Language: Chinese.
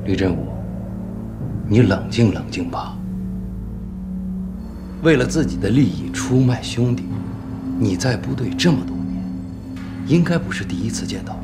李振武，你冷静冷静吧。为了自己的利益出卖兄弟，你在部队这么多年，应该不是第一次见到。